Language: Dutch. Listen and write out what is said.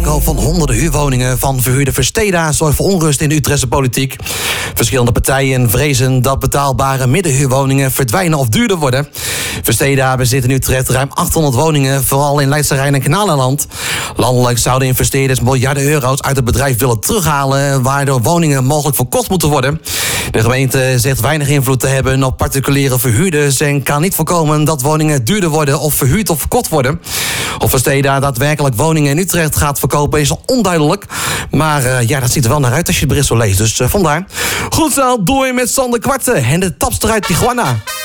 verkoop van honderden huurwoningen van verhuurder Versteda zorgt voor onrust in de Utrechtse politiek. Verschillende partijen vrezen dat betaalbare middenhuurwoningen verdwijnen of duurder worden. Versteda bezit in Utrecht ruim 800 woningen, vooral in Leidse Rijn en Kanalenland. Landelijk zouden investeerders miljarden euro's uit het bedrijf willen terughalen, waardoor woningen mogelijk verkocht moeten worden. De gemeente zegt weinig invloed te hebben op particuliere verhuurders en kan niet voorkomen dat woningen duurder worden of verhuurd of verkocht worden. Of Versteda daadwerkelijk woningen in Utrecht gaat verkopen is onduidelijk. Maar dat ziet er wel naar uit als je het bericht zo leest. Dus vandaar. Goed zo, door met Sander Kwarten en de tapster uit Tijuana.